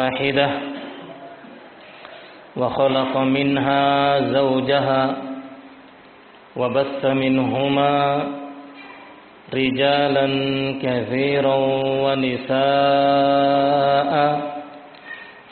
واحدة وخلق منها زوجها وبث منهما رجالا كثيرا ونساء